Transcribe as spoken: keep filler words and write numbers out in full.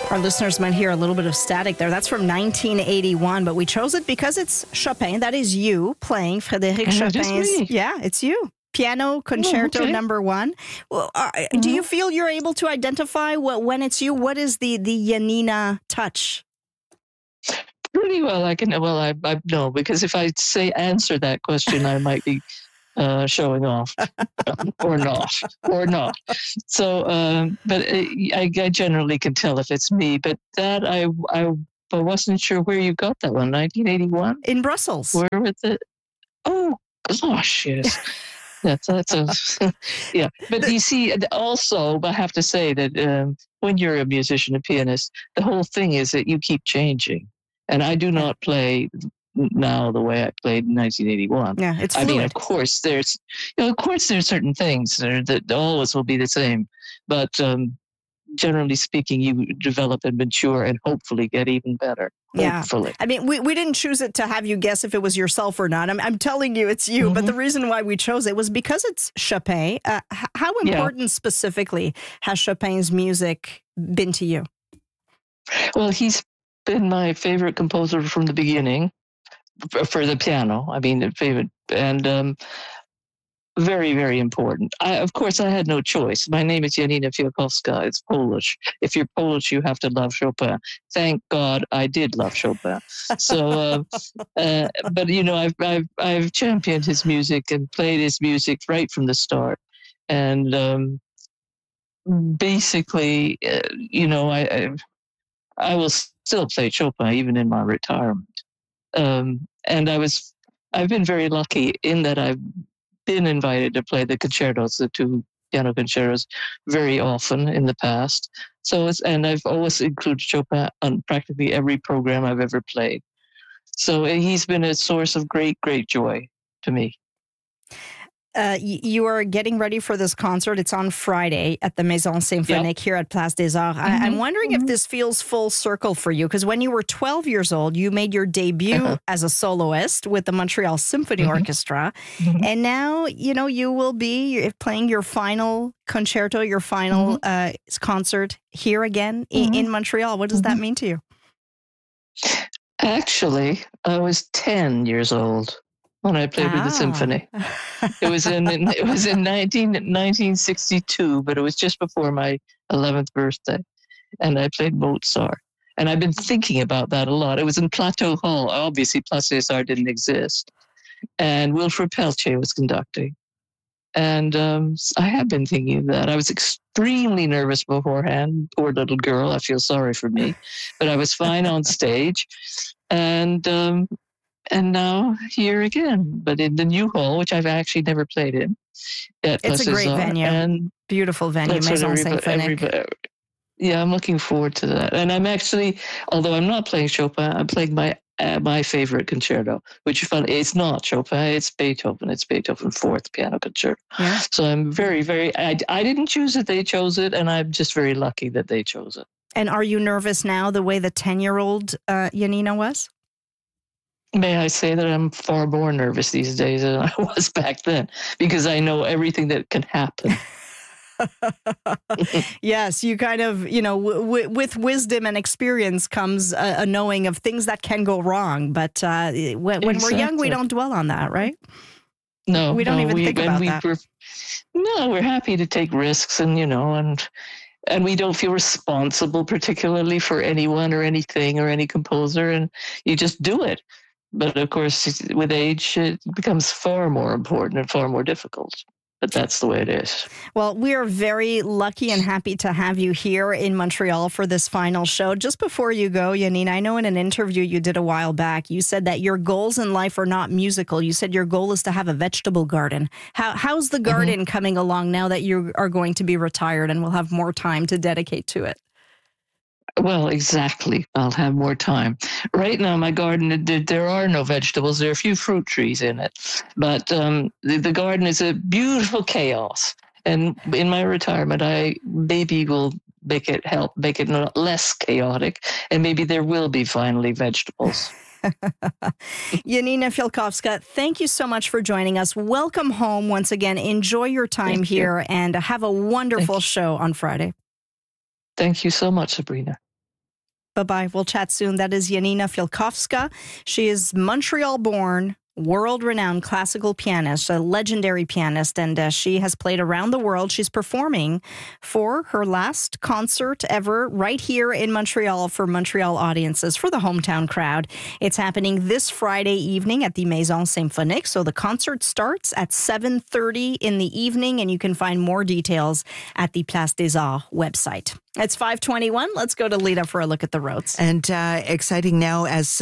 Our listeners might hear a little bit of static there. That's from nineteen eighty-one, but we chose it because it's Chopin. That is you playing Frédéric Oh, it is Chopin's. me. Yeah, it's you. Piano Concerto Oh, okay. number one. Well, uh, mm-hmm. Do you feel you're able to identify what, when it's you? What is the, the Janina touch? Pretty well, I can. Well, I, I know, because if I say answer that question, I might be uh, showing off, or not, or not. So, um, but I, I generally can tell if it's me. But that I, I, I wasn't sure where you got that one. nineteen eighty-one In Brussels. Where was it? Oh gosh, yes. That's that's a yeah. But you see, also, I have to say that um, when you're a musician, a pianist, the whole thing is that you keep changing. And I do not play now the way I played in nineteen eighty-one. Yeah, it's I fluid. mean, of course, there's, you know, of course, there's certain things that, are, that always will be the same. But um, generally speaking, you develop and mature and hopefully get even better. Yeah. Hopefully. I mean, we, we didn't choose it to have you guess if it was yourself or not. I'm, I'm telling you it's you. Mm-hmm. But the reason why we chose it was because it's Chopin. Uh, how important yeah. specifically has Chopin's music been to you? Well, he's been my favorite composer from the beginning for the piano. I mean, the favorite, and um, very, very important. I, of course, I had no choice. My name is Janina Fiałkowska. It's Polish. If you're Polish, you have to love Chopin. Thank God I did love Chopin. So, uh, uh, but you know, I've, I've I've championed his music and played his music right from the start, and um, basically, uh, you know, I. I I will still play Chopin even in my retirement. Um, and I was, I've been very lucky in that I've been invited to play the concertos, the two piano concertos, very often in the past. So it's, and I've always included Chopin on practically every program I've ever played. So he's been a source of great, great joy to me. Uh, you are getting ready for this concert. It's on Friday at the Maison Symphonique yep. here at Place des Arts. Mm-hmm. I, I'm wondering mm-hmm. if this feels full circle for you, because when you were twelve years old, you made your debut uh-huh. as a soloist with the Montreal Symphony mm-hmm. Orchestra. Mm-hmm. And now, you know, you will be playing your final concerto, your final mm-hmm. uh, concert here again mm-hmm. in, in Montreal. What does mm-hmm. that mean to you? Actually, I was ten years old when I played ah. with the symphony. It was in, in it was in nineteen sixty-two, but it was just before my eleventh birthday, and I played Mozart. And I've been thinking about that a lot. It was in Plateau Hall. Obviously, Place des Arts didn't exist, and Wilfrid Peltier was conducting. And um, I have been thinking of that. I was extremely nervous beforehand. Poor little girl. I feel sorry for me, but I was fine on stage, and. Um, And now here again, but in the new hall, which I've actually never played in. It's a great venue. And beautiful venue, Maison Symphonique. Yeah, I'm looking forward to that. And I'm actually, although I'm not playing Chopin, I'm playing my uh, my favorite concerto, which is fun. It's not Chopin, it's Beethoven. It's Beethoven's fourth piano concerto. Yeah. So I'm very, very, I, I didn't choose it, they chose it, and I'm just very lucky that they chose it. And are you nervous now the way the ten-year-old uh, Janina was? May I say that I'm far more nervous these days than I was back then, because I know everything that can happen. Yes, you kind of, you know, w- with wisdom and experience comes a, a knowing of things that can go wrong. But uh, when, when exactly. we're young, we don't dwell on that, right? No, we don't no, even we, think about we, that. We're, no, we're happy to take risks, and you know, and and we don't feel responsible particularly for anyone or anything or any composer, and you just do it. But of course, with age, it becomes far more important and far more difficult. But that's the way it is. Well, we are very lucky and happy to have you here in Montreal for this final show. Just before you go, Janina, I know in an interview you did a while back, you said that your goals in life are not musical. You said your goal is to have a vegetable garden. How, how's the garden mm-hmm. coming along now that you are going to be retired and will have more time to dedicate to it? Well, exactly. I'll have more time. Right now, my garden, there are no vegetables. There are a few fruit trees in it. But um, the, the garden is a beautiful chaos. And in my retirement, I maybe will make it help, make it less chaotic. And maybe there will be finally vegetables. Janina Fiałkowska, thank you so much for joining us. Welcome home once again. Enjoy your time thank here you. And have a wonderful show on Friday. Thank you so much, Sabrina. Bye-bye. We'll chat soon. That is Janina Fialkowska. She is Montreal-born, world-renowned classical pianist, a legendary pianist, and uh, she has played around the world. She's performing for her last concert ever right here in Montreal for Montreal audiences, for the hometown crowd. It's happening this Friday evening at the Maison Symphonique. So the concert starts at seven thirty in the evening, and you can find more details at the Place des Arts website. It's five twenty-one. Let's go to Lita for a look at the roads. And uh, exciting now as